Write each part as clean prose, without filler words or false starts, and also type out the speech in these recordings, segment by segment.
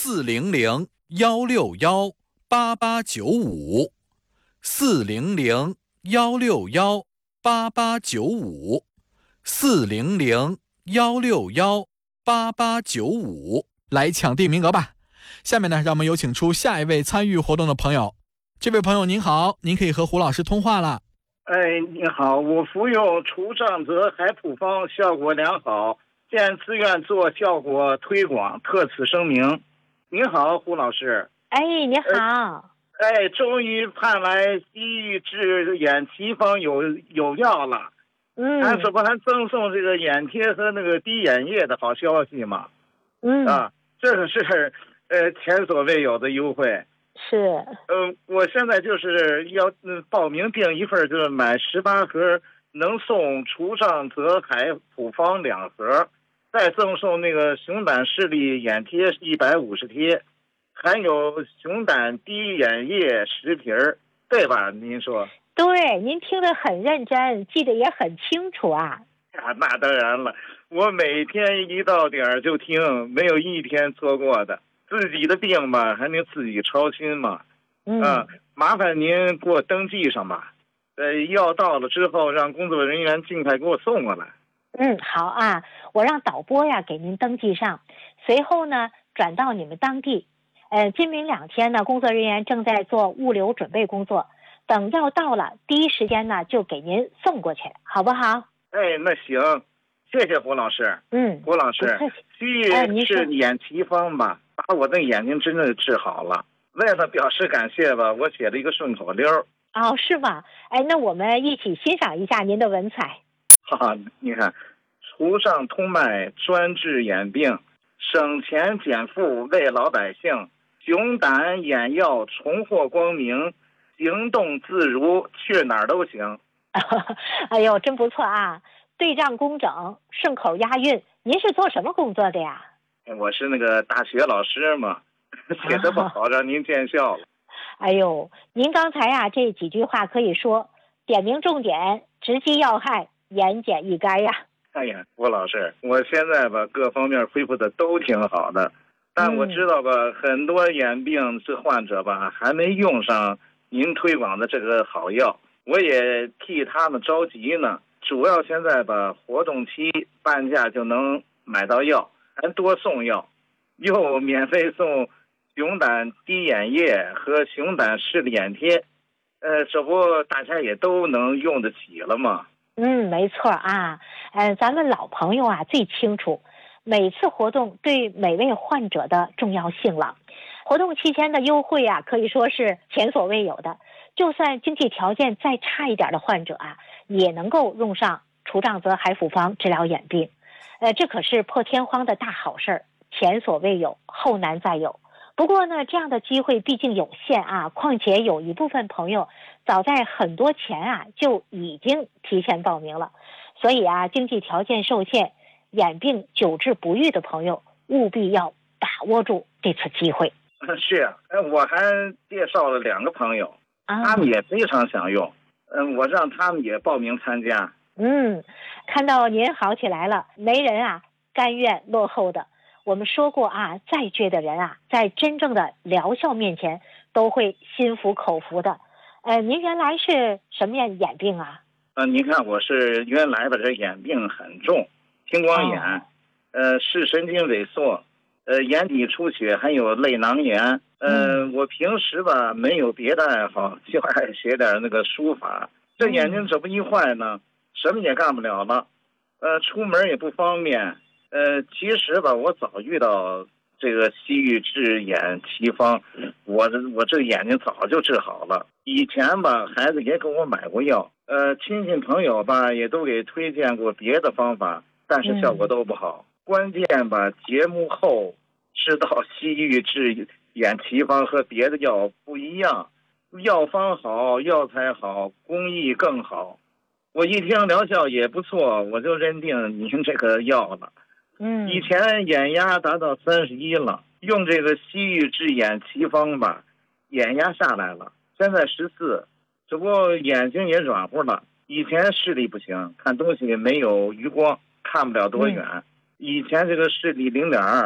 400-161-8895，400-161-8895，来抢定名额吧。下面呢，让我们有请出下一位参与活动的朋友。这位朋友您好，您可以和胡老师通话了。 你好，我服用除障泽海普方效果良好，现自愿做效果推广，特此声明。您好，胡老师。 你好。 终于盼来西域治眼奇方有药了。这不还赠送这个眼贴和那个滴眼液的好消息吗？这个是前所未有的优惠。 是。 我现在就是要报名订一份，就是买18盒，能送除障泽海普方2盒，再赠送那个熊胆视力眼贴150贴，还有熊胆滴眼液10瓶，对吧？您说？ 对，您听得很认真，记得也很清楚啊。 那当然了，我每天一到点儿就听，没有一天错过的。自己的病吧，还能自己操心嘛。麻烦您给我登记上吧。药到了之后，让工作人员尽快给我送过来。 好啊，我让导播呀给您登记上，随后呢转到你们当地。今明2天呢，工作人员正在做物流准备工作，等药到了，第一时间呢就给您送过去，好不好？ 那行，谢谢胡老师。胡老师，西域是眼奇方吧，把我的眼睛真的治好了。为了表示感谢吧，我写了一个顺口溜。 是吗？那我们一起欣赏一下您的文采。 你看，除障通脉专治眼病，省钱减负为老百姓，熊胆眼药重获光明，行动自如，去哪儿都行。 哎呦，真不错啊，对仗工整，顺口押韵。您是做什么工作的呀？ 我是那个大学老师嘛，写得不好让您见笑了。 哎呦，您刚才这几句话可以说点名重点，直击要害，言简意赅呀。 胡老师，我现在吧各方面恢复的都挺好的，但我知道吧，很多眼病这患者吧还没用上您推广的这个好药，我也替他们着急呢。主要现在吧活动期半价就能买到药，还多送药，又免费送熊胆滴眼液和熊胆视力眼贴，这不大家也都能用得起了吗？ 没错啊。咱们老朋友最清楚每次活动对每位患者的重要性了。活动期间的优惠可以说是前所未有的，就算经济条件再差一点的患者也能够用上除障泽海普方治疗眼病。这可是破天荒的大好事儿，前所未有，后难再有。不过呢，这样的机会毕竟有限况且有一部分朋友早在很多前就已经提前报名了，所以经济条件受限，眼病久治不愈的朋友务必要把握住这次机会。 是我还介绍了2个朋友，他们也非常想用，我让他们也报名参加。 看到您好起来了，没人甘愿落后的。我们说过再倔的人在真正的疗效面前都会心服口服的。您原来是什么眼病啊？ 您看我是原来的这眼病很重，青光眼，视神经萎缩，眼底出血，还有泪囊炎。我平时吧没有别的爱好，就爱写点那个书法。这眼睛这不一坏呢，什么也干不了了，出门也不方便。其实吧，我早遇到这个西域治眼奇方，我这眼睛早就治好了。以前吧，孩子也给我买过药，亲戚朋友吧也都给推荐过别的方法，但是效果都不好。关键吧，节目后知道西域治眼奇方和别的药不一样，药方好，药材好，工艺更好。我一听疗效也不错，我就认定您这个药了。以前眼压达到31了，用这个西域治眼奇方吧，眼压下来了，现在14，只不过眼睛也软乎了。以前视力不行，看东西没有余光，看不了多远。以前这个视力0.2，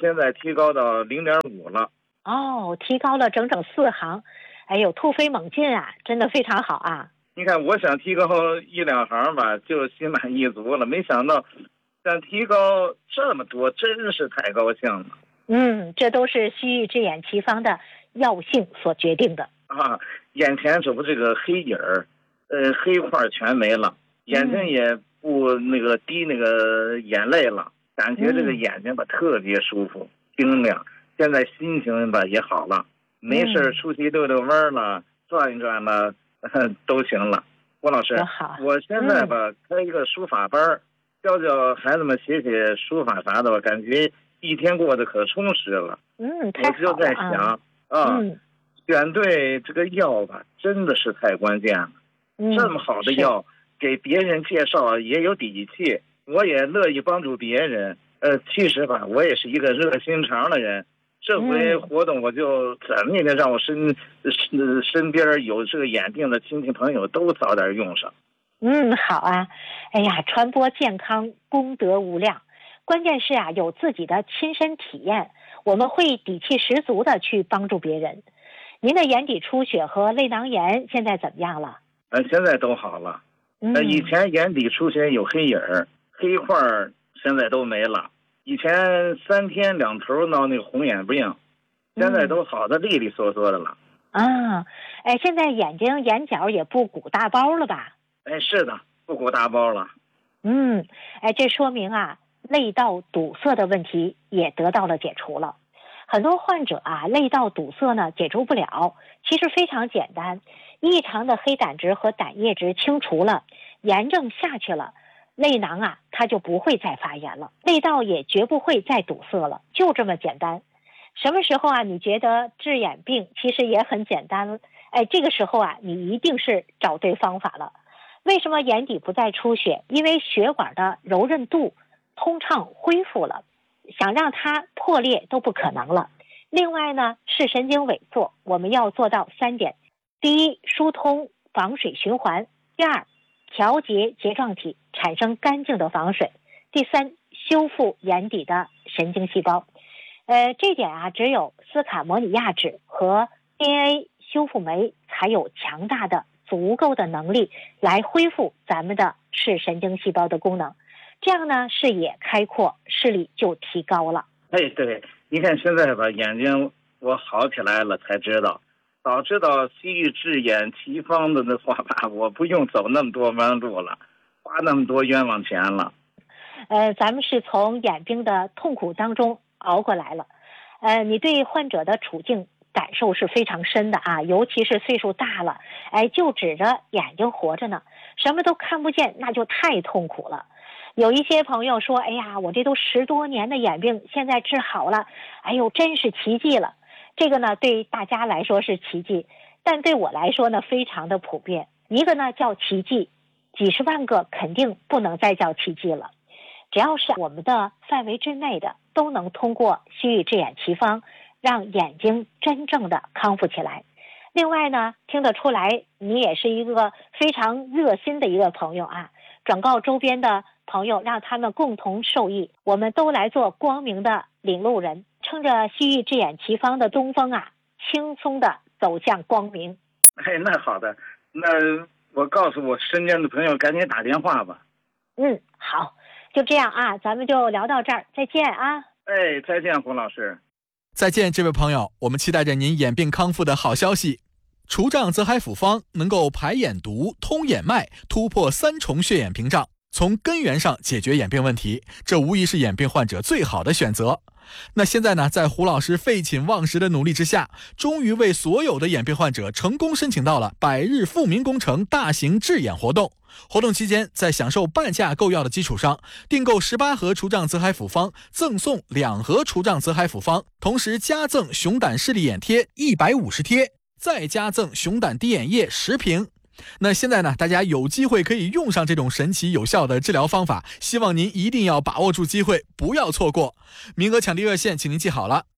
现在提高到0.5了。 哦，提高了整整4行，哎呦，突飞猛进啊，真的非常好啊。 你看，我想提高1-2行吧，就心满意足了。没想到，想提高这么多，真是太高兴了。 这都是西域制眼奇方的药性所决定的啊！眼前这不这个黑影儿，黑块全没了，眼睛也不那个滴那个眼泪了，感觉这个眼睛吧特别舒服清亮。现在心情吧也好了，没事出去溜溜弯了，转一转了，都行了。郭老师，我现在吧开一个书法班，教孩子们写书法啥的吧，感觉一天过得可充实了。 太好了。 我就在想选对这个药吧，真的是太关键了。这么好的药，给别人介绍也有底气，我也乐意帮助别人。其实吧，我也是一个热心肠的人。这回活动我就怎么也得让我身边有这个眼病的亲戚朋友都早点用上。 好啊。哎呀，传播健康功德无量，关键是有自己的亲身体验，我们会底气十足的去帮助别人。您的眼底出血和泪囊炎现在怎么样了？ 现在都好了。以前眼底出血有黑影儿，黑块现在都没了。以前3天2头闹那个红眼病，现在都好的利利索索的了。 现在眼角也不鼓大包了吧？ 是的，不鼓大包了。 这说明泪道堵塞的问题也得到了解除了。很多患者泪道堵塞呢解除不了，其实非常简单，异常的黑胆值和胆液值清除了，炎症下去了，泪囊它就不会再发炎了，泪道也绝不会再堵塞了，就这么简单。什么时候你觉得治眼病其实也很简单，这个时候你一定是找对方法了。为什么眼底不再出血？因为血管的柔韧度通畅恢复了，想让它破裂都不可能了。另外呢，视神经萎缩我们要做到3点：第一，疏通防水循环；第二，调节睫状体产生干净的防水；第三，修复眼底的神经细胞。这点只有斯卡摩尼亚酯和 DNA 修复酶才有强大的足够的能力来恢复咱们的视神经细胞的功能，这样呢视野开阔，视力就提高了。 对，你看现在吧，眼睛我好起来了，才知道，早知道西域治眼奇方的话吧，我不用走那么多弯路了，花那么多冤枉钱了。 咱们是从眼病的痛苦当中熬过来了。你对患者的处境感受是非常深的尤其是岁数大了，就指着眼睛活着呢，什么都看不见，那就太痛苦了。有一些朋友说，我这都10多年的眼病现在治好了，真是奇迹了。这个呢对大家来说是奇迹，但对我来说呢非常的普遍。一个呢叫奇迹，几十万个肯定不能再叫奇迹了。只要是我们的范围之内的，都能通过西域治眼奇方让眼睛真正的康复起来。另外呢，听得出来你也是一个非常热心的一个朋友转告周边的朋友，让他们共同受益，我们都来做光明的领路人，乘着西域治眼奇方的东风轻松的走向光明。 那好的，那我告诉我身边的朋友赶紧打电话吧。 好，就这样咱们就聊到这儿，再见再见胡老师。 再见这位朋友，我们期待着您眼病康复的好消息。除障泽海辅方能够排眼毒、通眼脉，突破3重血眼屏障，从根源上解决眼病问题，这无疑是眼病患者最好的选择。那现在呢，在胡老师废寝忘食的努力之下，终于为所有的眼病患者成功申请到了100日富民工程大型治眼活动。活动期间，在享受半价购药的基础上，订购18盒除障泽海辅方，赠送2盒除障泽海辅方，同时加赠熊胆视力眼贴150贴，再加赠熊胆滴眼液10瓶。那现在呢，大家有机会可以用上这种神奇有效的治疗方法，希望您一定要把握住机会，不要错过。名额抢地热线请您记好了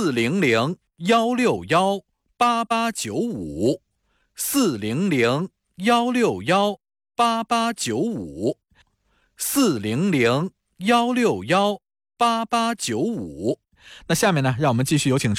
，400-161-8895 400-161-8895 400-161-8895。 那下面呢，让我们继续有请